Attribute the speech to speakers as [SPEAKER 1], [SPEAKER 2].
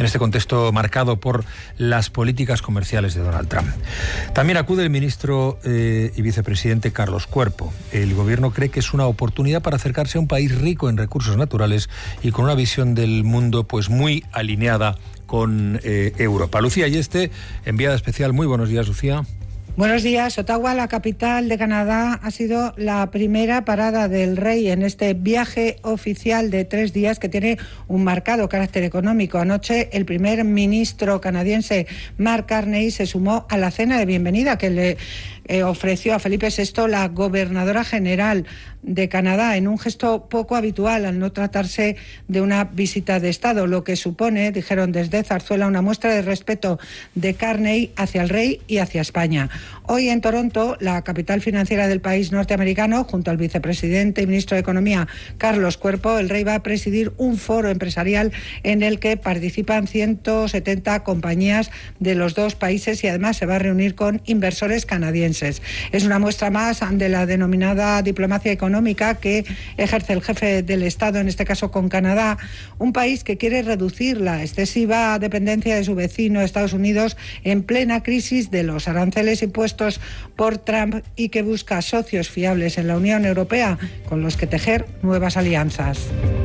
[SPEAKER 1] en este contexto marcado por las políticas comerciales de Donald Trump. También acude el ministro y vicepresidente Carlos Cuerpo. El gobierno cree que es una oportunidad para acercarse a un país rico en recursos naturales y con una visión del mundo pues muy alineada con Europa. Lucía Ayeste, enviada especial. Muy buenos días, Lucía.
[SPEAKER 2] Buenos días. Ottawa, la capital de Canadá, ha sido la primera parada del rey en este viaje oficial de 3 días que tiene un marcado carácter económico. Anoche el primer ministro canadiense Mark Carney se sumó a la cena de bienvenida que le ofreció a Felipe VI la gobernadora general de Canadá, en un gesto poco habitual al no tratarse de una visita de Estado, lo que supone, dijeron desde Zarzuela, una muestra de respeto de Carney hacia el rey y hacia España. Hoy en Toronto, la capital financiera del país norteamericano, junto al vicepresidente y ministro de Economía Carlos Cuerpo, el rey va a presidir un foro empresarial en el que participan 170 compañías de los dos países y además se va a reunir con inversores canadienses. Es una muestra más de la denominada diplomacia económica que ejerce el jefe del Estado, en este caso con Canadá, un país que quiere reducir la excesiva dependencia de su vecino Estados Unidos en plena crisis de los aranceles impuestos por Trump y que busca socios fiables en la Unión Europea con los que tejer nuevas alianzas.